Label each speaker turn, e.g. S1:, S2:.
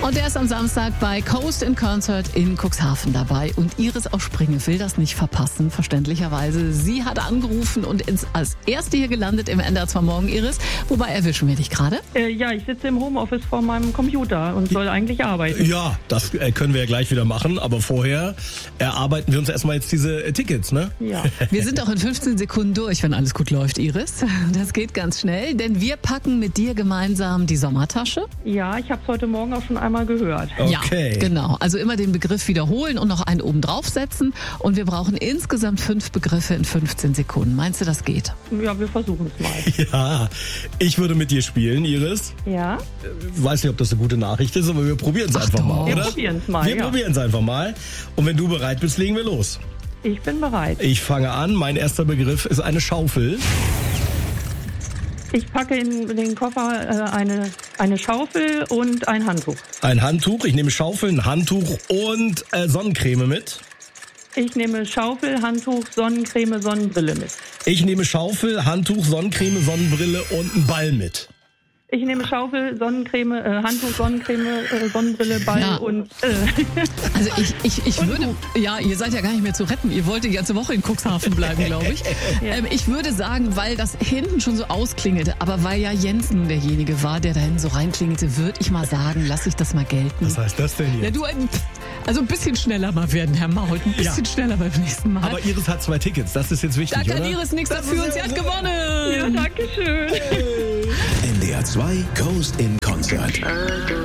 S1: Und der ist am Samstag bei Coast in Concert in Cuxhaven dabei. Und Iris aus Springe will das nicht verpassen, verständlicherweise. Sie hat angerufen und ist als Erste hier gelandet im NDR 2 Morgen, Iris. Wobei erwischen wir dich gerade?
S2: Ja, ich sitze im Homeoffice vor meinem Computer und soll eigentlich arbeiten.
S3: Ja, das können wir ja gleich wieder machen, aber vorher erarbeiten wir uns erstmal jetzt diese Tickets, ne?
S2: Ja.
S1: Wir sind auch in 15 Sekunden durch, wenn alles gut läuft, Iris. Das geht ganz schnell, denn wir packen mit dir gemeinsam die Sommertasche.
S2: Ja, ich habe es heute Morgen auch schon einmal gehört.
S3: Okay.
S1: Ja, genau. Also immer den Begriff wiederholen und noch einen oben draufsetzen. Und wir brauchen insgesamt 5 Begriffe in 15 Sekunden. Meinst du, das geht?
S2: Ja, wir versuchen es mal.
S3: Ja, ich würde mit dir spielen, Iris.
S2: Ja?
S3: Weiß nicht, ob das eine gute Nachricht ist, aber wir probieren es einfach mal,
S2: Wir
S3: oder?
S2: probieren es mal,
S3: Wir probieren es einfach mal. Und wenn du bereit bist, legen wir los.
S2: Ich bin bereit.
S3: Ich fange an. Mein erster Begriff ist eine Schaufel.
S2: Ich packe in den Koffer eine Schaufel und ein Handtuch.
S3: Ein Handtuch. Ich nehme Schaufel, ein Handtuch und Sonnencreme mit.
S2: Ich nehme Schaufel, Handtuch, Sonnencreme, Sonnenbrille mit.
S3: Ich nehme Schaufel, Handtuch, Sonnencreme, Sonnenbrille und einen Ball mit.
S2: Ich nehme Schaufel, Sonnencreme, Handtuch, Sonnencreme, Sonnenbrille, Ball
S1: Ja.
S2: und...
S1: Also ich würde, ja, ihr seid ja gar nicht mehr zu retten. Ihr wollt die ganze Woche in Cuxhaven bleiben, glaube ich. Ich würde sagen, weil das hinten schon so ausklingelte, aber weil ja Jens nun derjenige war, der da hinten so reinklingelte, würde ich mal sagen, lass ich das mal gelten.
S3: Was heißt das denn
S1: Ja,
S3: jetzt?
S1: du, also ein bisschen schneller mal werden, Herr Mault. Ein bisschen schneller beim nächsten Mal.
S3: Aber Iris hat 2 Tickets, das ist jetzt wichtig,
S1: da kann
S3: oder?
S1: Iris nichts dafür und sie hat gewonnen.
S2: Ja, danke schön.
S4: NDR 2 Coast in Concert.